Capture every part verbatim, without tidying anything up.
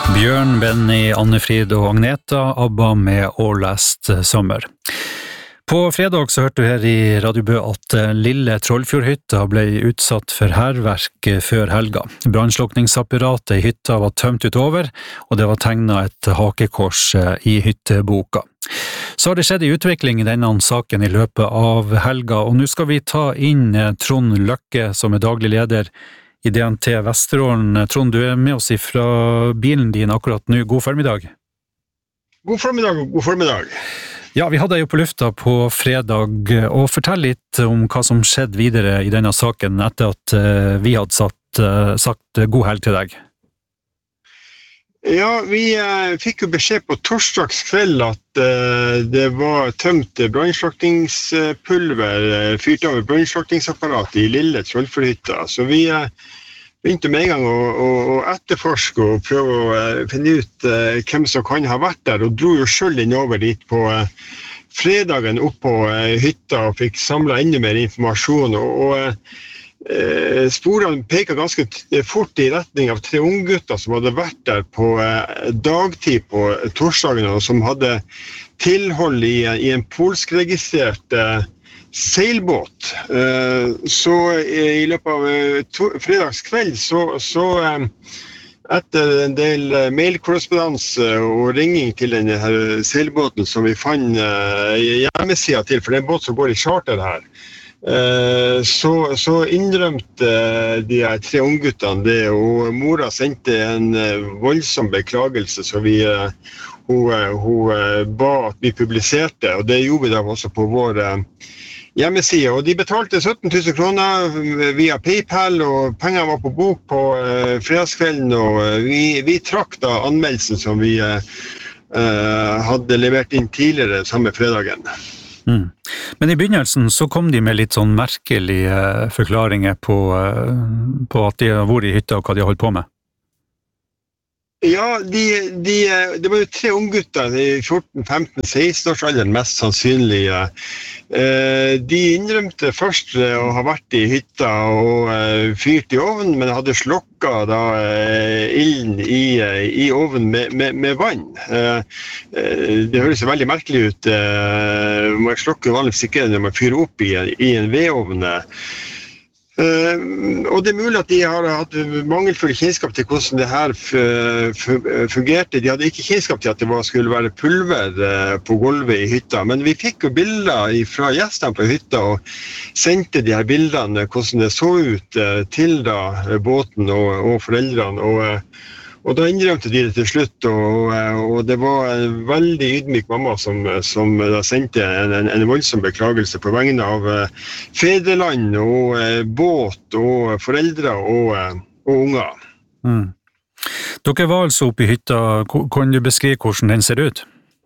Bjørn, Benny, Anne-Frid og Agneta, ABBA med All Last Summer. På fredag så hørte du her i Radio Bø at Lille Trollfjordhytta ble utsatt for hærverk før helga. Brannslukningsapparatet i hytta var tømt utover, og det var tegnet et hakekors i hytteboka. Så har det skjedd en utvikling i denne saken i løpet av helga, og nå skal vi ta inn Trond Løkke, som er daglig leder i D N T Vesterålen. Trond, du er med oss fra bilen din akkurat nå. God formiddag. God formiddag, god formiddag. Ja, vi hadde jo på lufta på fredag, og fortell litt om hva som skjedde videre i denne saken etter at vi hadde satt, sagt god helg til deg. Ja, vi eh, fikk jo beskjed på torsdags kveld at eh, det var tømt brannslukningspulver, eh, fyrt over brannslukningsapparatet i Lille Trollfjordhytta. Så vi eh, begynte med en gang å, å, å etterforske og prøve å eh, finne ut eh, hvem som kan ha vært der, og dro jo selv inn over dit på eh, fredagen opp på eh, hytta og fikk samlet enda mer informasjon. Og, og eh, Eh, sporene peker ganske fort i retning av tre unggutter som hadde vært der på eh, dagtid på torsdagen, og som hadde tilhold i, i en polskregistrert eh, seilbåt. Eh, så eh, i løpet av eh, to, fredags kveld så, så eh, etter en del eh, mailkorrespondanse og ringing til denne her seilbåten som vi fant eh, hjemmesida til, for det er en båt som går i charter her, Så, så innrømte de her tre ungguttene det, og mora sendte en voldsom beklagelse, så vi, hun, hun ba at vi publiserte, og det gjorde vi da også på vår hjemmeside. Og de betalte sytten tusen kroner via PayPal, og pengene var på bok på fredagskvelden, og vi, vi trakk da anmeldelsen som vi uh, hadde levert inn tidligere samme fredagen. Mm. Men i begynnelsen så kom de med litt sånn merkelige forklaringer på, på at de har vært i hytta og hva de har holdt på med. Ja, de, de, det var jo tre unggutter i fjorten, femten, seksten års alderen mest sannsynlige. De innrømte først å ha vært i hytta og fyrt i ovnen, men hadde slukket da ilden i, i ovnen med, med, med vann. Det høres veldig merkelig ut. Man slukker vanligvis ikke når man fyrer opp i, i en vedovn. Uh, og det er mulig at de har hatt mangelfull kjennskap til hvordan det her fungerte. De hadde ikke kjennskap til at det var, skulle være pulver uh, på gulvet i hytta, men vi fikk jo bilder fra gjestene på hytta og sendte de her bildene hvordan det så ut uh, til da båten og, og foreldrene, og uh, Og da innrømte de det til slutt, og, og det var en veldig ydmyk mamma som, som da sendte en, en, en voldsom beklagelse på vegne av fedreland og båt og foreldre og, og unger. Mm. Dere var altså oppe i hytta. Kan du beskrive hvordan den ser ut?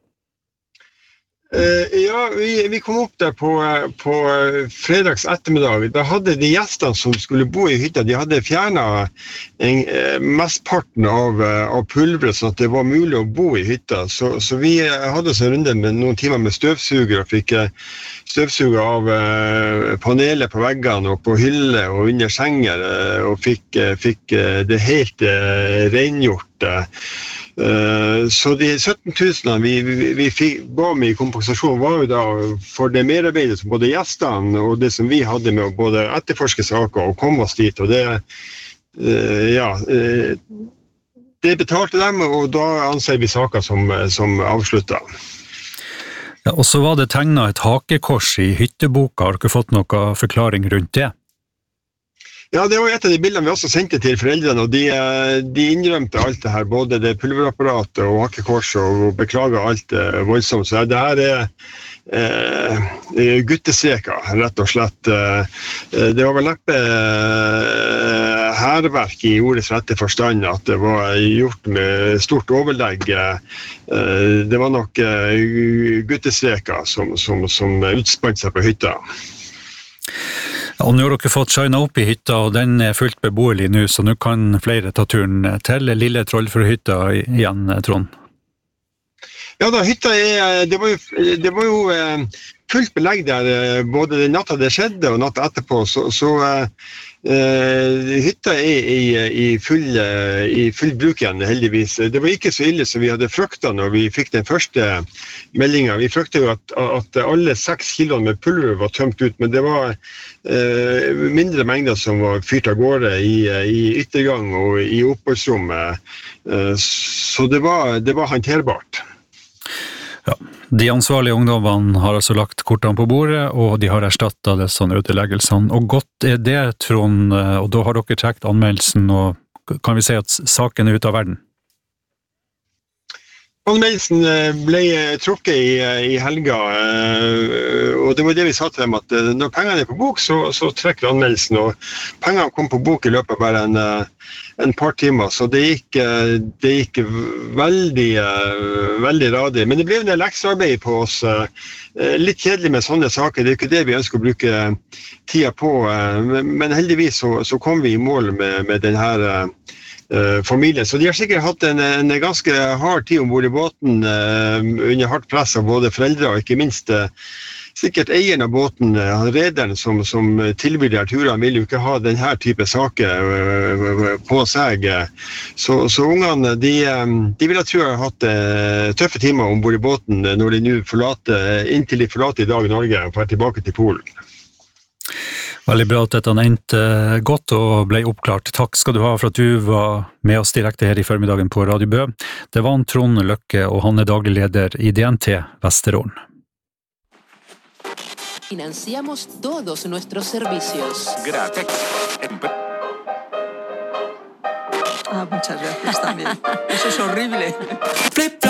Uh, ja, vi, vi kom opp der på, på fredags ettermiddag. Da hadde de gjestene som skulle bo i hytta, de hadde fjernet en, uh, mestparten av, uh, av pulveret, sånn at det var mulig å bo i hytta. Så, så vi hadde oss en runde med noen timer med støvsuger, og fikk uh, støvsuger av uh, panelet på veggene og på hylle og under senger, uh, og fikk, uh, fikk uh, det helt uh, rengjort. Uh, Uh, så de sytten tusen vi, vi, vi fikk, ba om i kompensasjon var jo da for det merarbeidet som både gjestene og det som vi hadde med å både etterforske saker og komme oss dit, og det, uh, ja, uh, det betalte dem, og da anser vi saker som, som avsluttet. Ja, og så var det tegnet et hakekors i hytteboka. Har dere fått noe forklaring rundt det? Ja, det var et av de bildene vi også sendte til foreldrene, og de, de innrømte alt det her, både det pulverapparatet og hakekorset, og beklaget alt det voldsomt. Så det her er eh, guttestreker, rett og slett. Det var vel neppe eh, hærverk i ordets rette forstand, at det var gjort med stort overlegg. Eh, det var nok eh, guttestreker som, som, som utspant seg på hytta. Og nå har dere fått shina opp i hytta, og den er fullt beboelig nå, så nå kan flere ta turen til Lille Trollfjordhytta igjen, Trond. Ja da, hytta er, det var jo, det var jo fullt belegg der, både den natta det skjedde og natta etterpå, så, så Uh, hytta er i, i, full, uh, i full bruk igjen, heldigvis. Det var ikke så ille som vi hadde fryktet når vi fikk den første meldingen. Vi fryktet jo at, at alle seks kiloene med pulver var tømt ut, men det var uh, mindre mengder som var fyrt av gårde i, i yttergang og i oppholdsrommet. Uh, så det var, det var håndterbart. Ja, de ansvarlige ungdommene har altså lagt kortene på bordet, og de har erstattet det sånn uteleggelsene. Og godt er det, Trond, og da har dere trekt anmeldelsen, og kan vi si at saken er ute av verden? Anmeldelsen ble trukket i, i helga, og det var det vi sa til dem, at når pengene er på bok, så, så trekker anmeldelsen, og pengene kom på bok i løpet av bare en, en par timer, så det gikk, det gikk veldig, veldig radig. Men det ble en del ekstraarbeid på oss, litt kjedelig med sånne saker, det er ikke det vi ønsker å bruke tida på, men heldigvis så, så kom vi i mål med, med denne Uh, familien. Så de har sikkert hatt en, en ganske hard tid ombord i båten uh, under hardt press av både foreldre og ikke minst uh, sikkert eieren av båten, uh, rederen som, som tilbyr de her turene, vil jo ikke ha denne type saker uh, på seg. Så, så ungene, de, um, de vil ha tro ha hatt uh, tøffe timer ombord i båten uh, når de nå forlater, inntil de forlater i dag Norge og får tilbake til Polen. Veldig bra at dette endte godt og ble oppklart. Takk skal du ha for at du var med oss direkte her i formiddagen på Radio Bø. Det var en Trond Løkke, og han er daglig leder i D N T Vesterålen. Financiamos todos nuestros servicios. Gratis. Ah, muchas gracias también. Eso es horrible.